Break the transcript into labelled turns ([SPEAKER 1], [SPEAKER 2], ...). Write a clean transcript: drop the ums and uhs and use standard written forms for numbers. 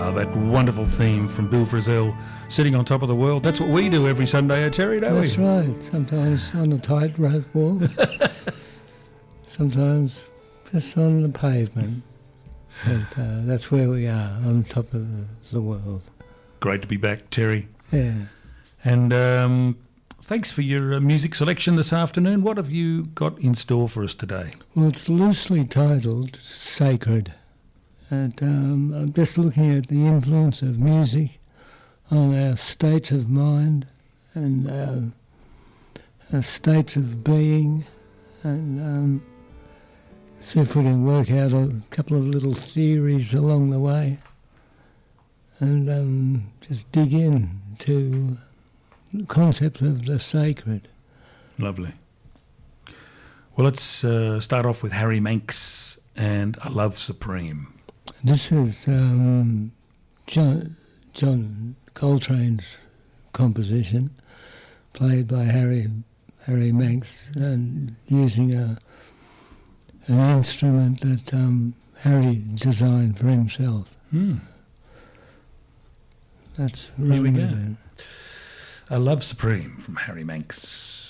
[SPEAKER 1] That wonderful theme from Bill Frisell, Sitting on Top of the World. That's what we do every Sunday, Terry, don't
[SPEAKER 2] That's
[SPEAKER 1] we?
[SPEAKER 2] That's right. Sometimes on a tightrope walk. Sometimes just on the pavement. But, that's where we are, on top of the world.
[SPEAKER 1] Great to be back, Terry.
[SPEAKER 2] Yeah.
[SPEAKER 1] And thanks for your music selection this afternoon. What have you got in store for us today?
[SPEAKER 2] Well, it's loosely titled Sacred. And I'm just looking at the influence of music on our states of mind and our states of being, and see if we can work out a couple of little theories along the way, and just dig in to the concept of the sacred.
[SPEAKER 1] Lovely. Well, let's start off with Harry Manx and A Love Supreme.
[SPEAKER 2] This is John Coltrane's composition, played by Harry Manx, and using an instrument that Harry designed for himself.
[SPEAKER 1] That's
[SPEAKER 2] here we go.
[SPEAKER 1] A Love Supreme from Harry Manx.